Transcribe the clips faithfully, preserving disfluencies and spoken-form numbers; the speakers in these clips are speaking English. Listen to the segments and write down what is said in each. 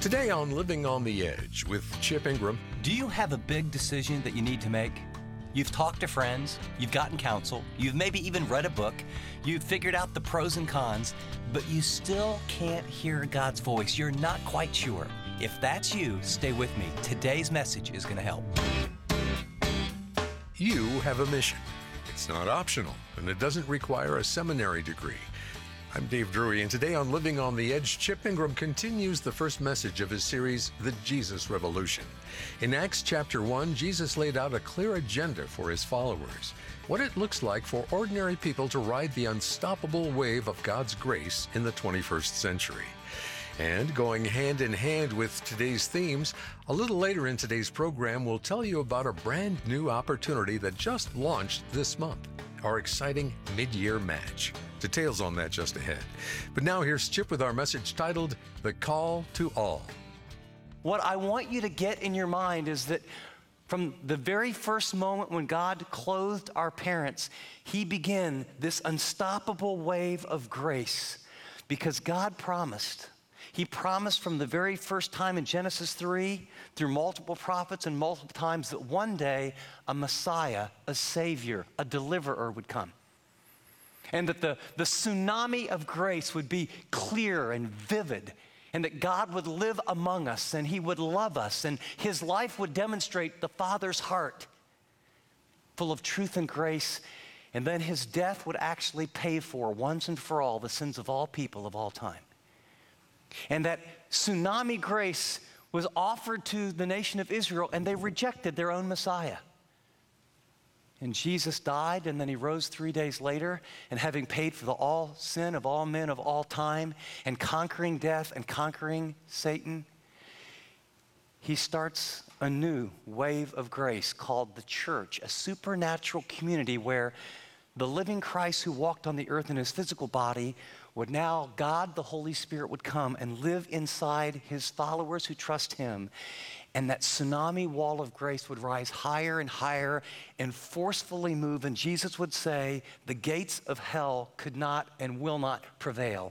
Today on Living on the Edge with Chip Ingram. Do you have a big decision that you need to make? You've talked to friends, you've gotten counsel, you've maybe even read a book, you've figured out the pros and cons, but you still can't hear God's voice. You're not quite sure. If that's you, stay with me. Today's message is going to help. You have a mission. It's not optional, and it doesn't require a seminary degree. I'm Dave Drury, and today on Living on the Edge, Chip Ingram continues the first message of his series, The Jesus Revolution. In Acts chapter one, Jesus laid out a clear agenda for his followers, what it looks like for ordinary people to ride the unstoppable wave of God's grace in the twenty-first century. And going hand in hand with today's themes, a little later in today's program, we'll tell you about a brand new opportunity that just launched this month, our exciting mid-year match. Details on that just ahead. But now here's Chip with our message titled, The Call to All. What I want you to get in your mind is that from the very first moment when God clothed our parents, He began this unstoppable wave of grace because God promised. He promised from the very first time in Genesis three, through multiple prophets and multiple times, that one day a Messiah, a Savior, a deliverer would come. And that the, the tsunami of grace would be clear and vivid, and that God would live among us, and He would love us, and His life would demonstrate the Father's heart, full of truth and grace, and then His death would actually pay for, once and for all, the sins of all people of all time. And that tsunami grace was offered to the nation of Israel, and they rejected their own Messiah. And Jesus died, and then He rose three days later, and having paid for the all sin of all men of all time, and conquering death and conquering Satan, He starts a new wave of grace called the church, a supernatural community where the living Christ who walked on the earth in His physical body would now, God the Holy Spirit would come and live inside His followers who trust Him. And that tsunami wall of grace would rise higher and higher and forcefully move. And Jesus would say, the gates of hell could not and will not prevail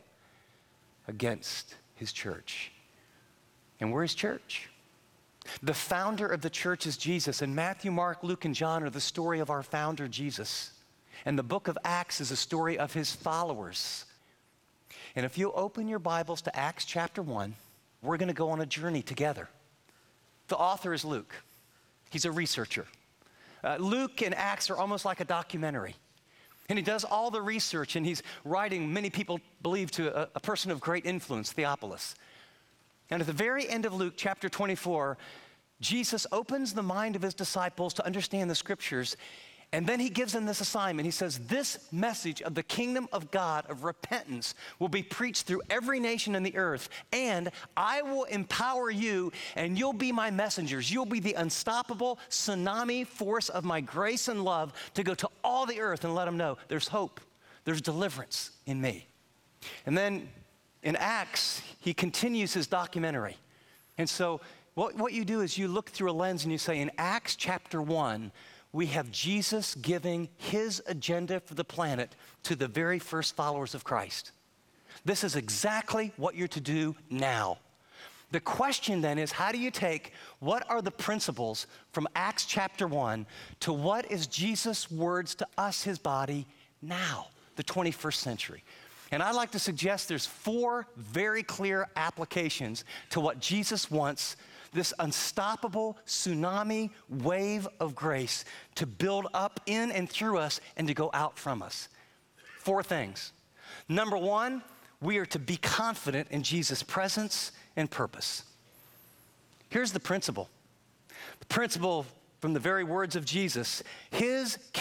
against His church. And we're His church. The founder of the church is Jesus. And Matthew, Mark, Luke, and John are the story of our founder, Jesus. And the book of Acts is a story of His followers. And if you open your Bibles to Acts chapter one, we're going to go on a journey together. The author is Luke. He's a researcher. Uh, Luke and Acts are almost like a documentary. And he does all the research, and he's writing, many people believe, to a, a person of great influence, Theophilus. And at the very end of Luke chapter twenty-four, Jesus opens the mind of His disciples to understand the scriptures. And then He gives them this assignment. He says, this message of the kingdom of God, of repentance, will be preached through every nation in the earth. And I will empower you, and you'll be my messengers. You'll be the unstoppable tsunami force of my grace and love to go to all the earth and let them know there's hope, there's deliverance in me. And then in Acts, he continues his documentary. And so what, what you do is you look through a lens and you say, in Acts chapter one, we have Jesus giving His agenda for the planet to the very first followers of Christ. This is exactly what you're to do now. The question then is, how do you take what are the principles from Acts chapter one to what is Jesus' words to us, His body, now, the twenty-first century? And I like to suggest there's four very clear applications to what Jesus wants this unstoppable tsunami wave of grace to build up in and through us and to go out from us. Four things. Number one, we are to be confident in Jesus' presence and purpose. Here's the principle. The principle from the very words of Jesus, His